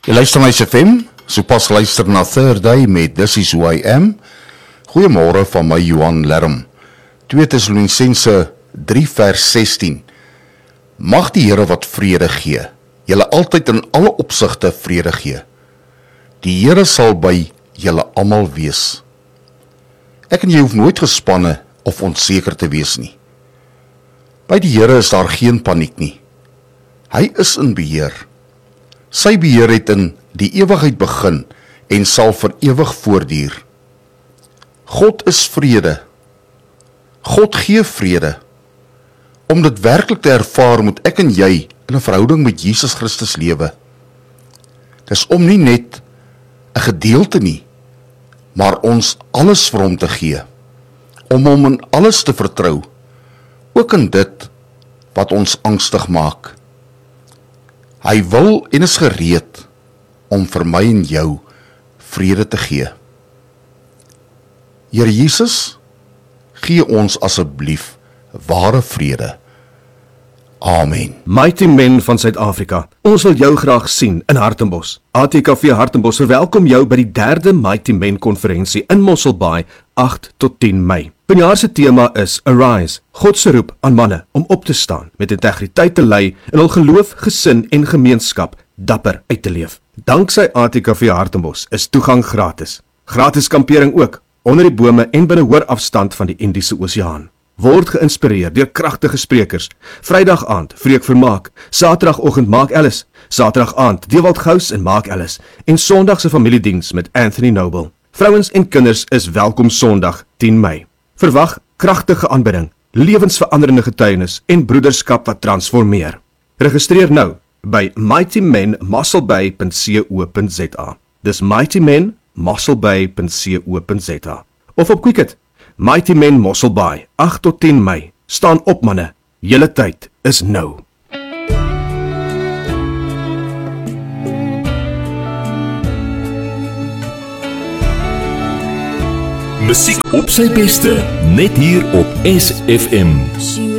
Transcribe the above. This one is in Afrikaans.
Jy luister na FM, sopas luister na Third Day met This Is Who I Am. Goeiemôre van my Johan Lerm. 2 Tessalonisense 3 vers 16. Mag die Here wat vrede gee, julle altyd in alle opsigte vrede gee. Die Here sal by julle almal wees. Ek en jy hoef nooit gespanne of onseker te wees nie. By die Here is daar geen paniek nie. Hy is in beheer. Sy beheer het in die ewigheid begin en sal vir ewig voortduur. God is vrede. God gee vrede. Om dit werklik te ervaar, moet ek en jy in 'n verhouding met Jesus Christus lewe. Dis om nie net 'n gedeelte nie, maar ons alles vir hom te gee. Om hom in alles te vertrou, ook in dit wat ons angstig maak. Hy wil en is gereed om vir my en jou vrede te gee. Here Jesus, gee ons asseblief ware vrede. Amen. Mighty Men van Suid-Afrika, ons wil jou graag sien in Hartenbos. ATKV Hartenbos verwelkom jou by die 3de Mighty Men konferensie in Mosselbaai, 8 tot 10 Mei. Vanjaar se tema is Arise, God se roep aan manne om op te staan, met integriteit te lei en hul geloof, gesin en gemeenskap dapper uit te leef. Danksy ATKV Hartenbos is toegang gratis. Gratis kampering ook, onder die bome en binne hoorafstand van die Indiese Oseaan. Word geïnspireer deur kragtige sprekers. Vrydag aand, Vreek Vermaak. Saterdagoggend, Mark Ellis. Saterdag aand, Dewald Gous en Mark Ellis. En Sondag se familiediens met Anthony Noble. Vrouens en kinders is welkom Sondag 10 Mei. Verwag kragtige aanbidding, lewensveranderende getuienis en broederskap wat transformeer. Registreer nou by mightymenmosselbay.co.za. Dis mightymenmosselbay.co.za. Of op Quicket. Mighty Men Mosselbaai, 8 tot 10 Mei. Staan op manne, julle tyd is nou. Musiek op sy beste, net hier op SFM.